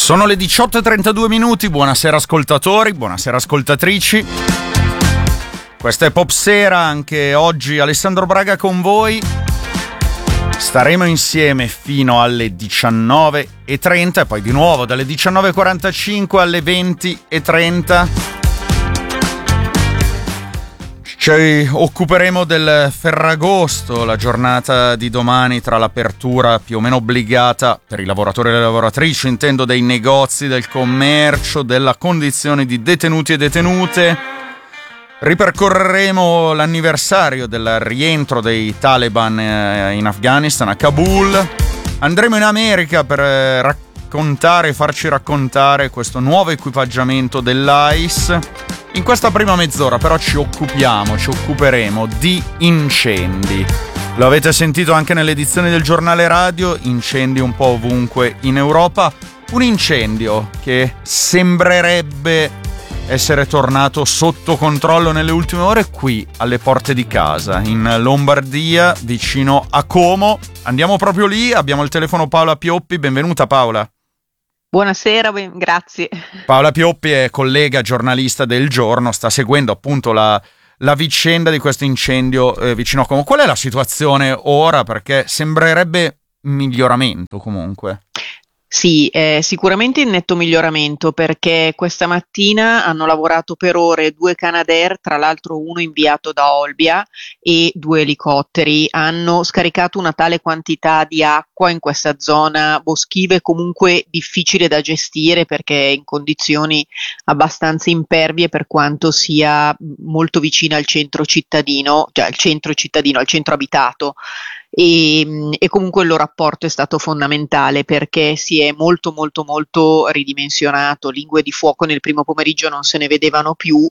Sono le 18:32 minuti, buonasera ascoltatori, buonasera ascoltatrici. Questa è Popsera, anche oggi Alessandro Braga con voi. Staremo insieme fino alle 19:30 e poi di nuovo dalle 19:45 alle 20:30. Ci occuperemo del Ferragosto, la giornata di domani tra l'apertura più o meno obbligata per i lavoratori e le lavoratrici, intendo dei negozi, del commercio, della condizione di detenuti e detenute. Ripercorreremo l'anniversario del rientro dei Taliban in Afghanistan, a Kabul. Andremo in America per farci raccontare questo nuovo equipaggiamento dell'ICE. In questa prima mezz'ora però ci occuperemo di incendi. Lo avete sentito anche nelle edizioni del giornale radio, incendi un po' ovunque in Europa. Un incendio che sembrerebbe essere tornato sotto controllo nelle ultime ore qui alle porte di casa, in Lombardia, vicino a Como. Andiamo proprio lì, abbiamo al telefono Paola Pioppi. Benvenuta Paola. Buonasera, grazie. Paola Pioppi è collega giornalista del Giorno, sta seguendo appunto la vicenda di questo incendio vicino a Como. Qual è la situazione ora? Perché sembrerebbe miglioramento comunque. Sì, sicuramente in netto miglioramento, perché questa mattina hanno lavorato per ore 2 Canadair, tra l'altro uno inviato da Olbia, e 2 elicotteri. Hanno scaricato una tale quantità di acqua in questa zona boschiva e comunque difficile da gestire, perché è in condizioni abbastanza impervie, per quanto sia molto vicina al centro cittadino, cioè al centro abitato. E comunque il loro apporto è stato fondamentale, perché si è molto ridimensionato. Lingue di fuoco nel primo pomeriggio non se ne vedevano più.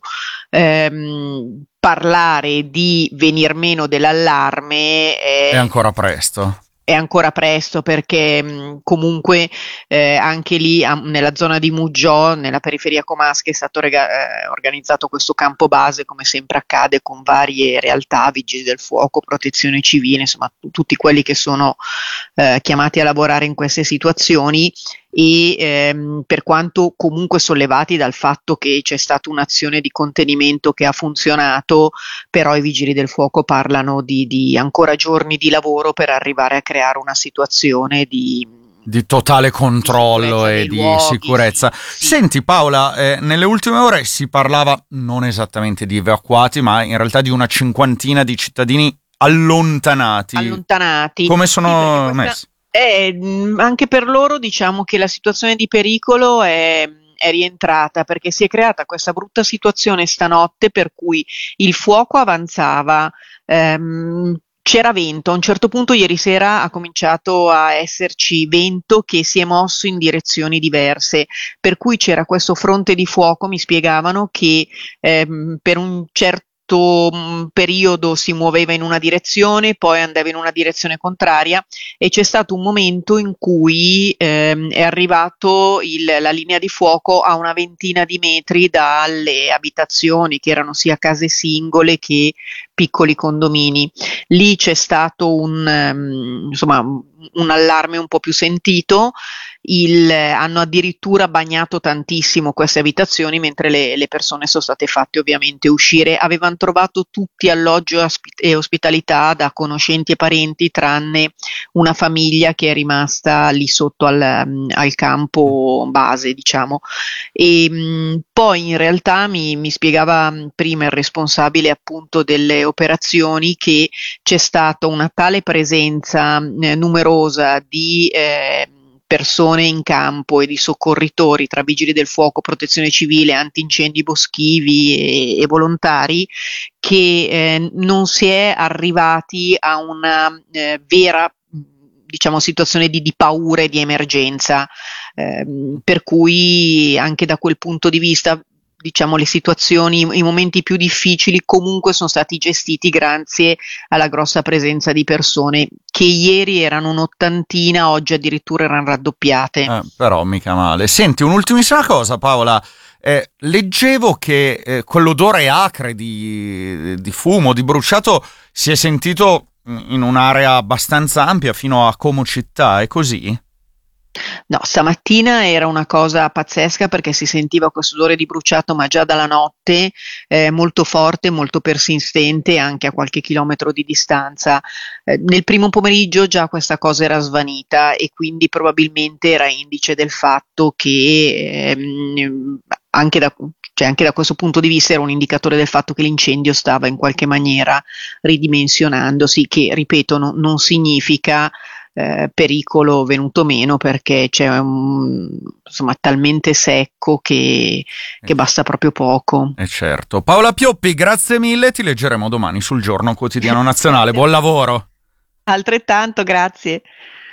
Parlare di venir meno dell'allarme è ancora presto. È ancora presto, perché comunque anche lì nella zona di Muggiò, nella periferia comasca, è stato organizzato questo campo base, come sempre accade, con varie realtà, vigili del fuoco, protezione civile, insomma tutti quelli che sono chiamati a lavorare in queste situazioni. E per quanto comunque sollevati dal fatto che c'è stata un'azione di contenimento che ha funzionato, però i vigili del fuoco parlano di ancora giorni di lavoro per arrivare a creare una situazione di totale controllo e di sicurezza. Sì. Senti Paola, nelle ultime ore si parlava non esattamente di evacuati, ma in realtà di una cinquantina di cittadini allontanati. Come sono messi? Anche per loro diciamo che la situazione di pericolo è rientrata, perché si è creata questa brutta situazione stanotte per cui il fuoco avanzava, c'era vento. A un certo punto ieri sera ha cominciato a esserci vento che si è mosso in direzioni diverse, per cui c'era questo fronte di fuoco. Mi spiegavano che per un certo periodo si muoveva in una direzione, poi andava in una direzione contraria, e c'è stato un momento in cui è arrivato la linea di fuoco a una ventina di metri dalle abitazioni, che erano sia case singole che piccoli condomini. Lì c'è stato un allarme un po' più sentito. Hanno addirittura bagnato tantissimo queste abitazioni, mentre le persone sono state fatte ovviamente uscire. Avevano trovato tutti alloggio e ospitalità da conoscenti e parenti, tranne una famiglia che è rimasta lì sotto al campo base, diciamo. E poi in realtà mi spiegava prima il responsabile appunto delle operazioni che c'è stata una tale presenza numerosa di persone in campo e di soccorritori, tra vigili del fuoco, protezione civile, antincendi boschivi e volontari, che non si è arrivati a una vera, diciamo, situazione di paura e di emergenza, per cui anche da quel punto di vista, diciamo, le situazioni, i momenti più difficili comunque sono stati gestiti grazie alla grossa presenza di persone, che ieri erano un'ottantina, oggi addirittura erano raddoppiate. Però mica male. Senti, un'ultimissima cosa Paola, leggevo che quell'odore acre di fumo, di bruciato, si è sentito in un'area abbastanza ampia fino a Como città, è così? No, stamattina era una cosa pazzesca perché si sentiva questo odore di bruciato, ma già dalla notte, molto forte, molto persistente, anche a qualche chilometro di distanza. Nel primo pomeriggio già questa cosa era svanita e quindi probabilmente era indice del fatto che anche cioè anche da questo punto di vista era un indicatore del fatto che l'incendio stava in qualche maniera ridimensionandosi, che ripeto, non significa pericolo venuto meno perché insomma, talmente secco che basta proprio poco. Certo. Paola Pioppi, grazie mille, ti leggeremo domani sul Giorno Quotidiano Nazionale. Buon lavoro! Altrettanto, grazie.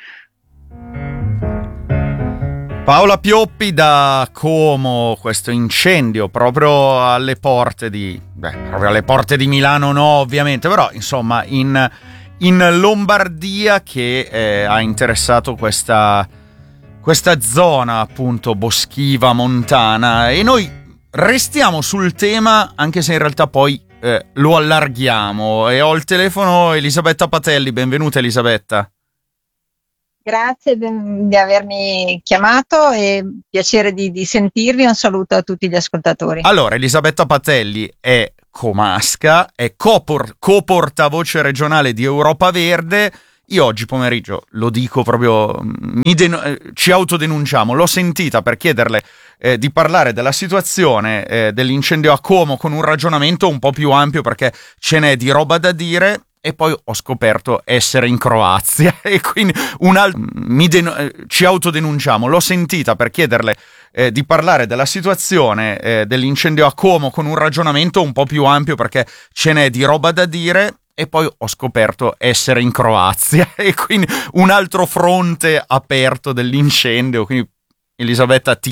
Paola Pioppi da Como, questo incendio proprio alle porte proprio alle porte di Milano no ovviamente, però insomma in Lombardia che ha interessato questa zona appunto boschiva, montana, e noi restiamo sul tema anche se in realtà poi lo allarghiamo, e ho al telefono Elisabetta Patelli. Benvenuta Elisabetta. Grazie di avermi chiamato e piacere di sentirvi. Un saluto a tutti gli ascoltatori. Allora, Elisabetta Patelli è comasca, è co-portavoce regionale di Europa Verde. Io oggi pomeriggio, lo dico proprio, ci autodenunciamo, l'ho sentita per chiederle di parlare della situazione dell'incendio a Como con un ragionamento un po' più ampio perché ce n'è di roba da dire. E poi ho scoperto essere in Croazia e quindi ci autodenunciamo. L'ho sentita per chiederle di parlare della situazione dell'incendio a Como con un ragionamento un po' più ampio perché ce n'è di roba da dire. E poi ho scoperto essere in Croazia e quindi un altro fronte aperto dell'incendio. Quindi Elisabetta, ti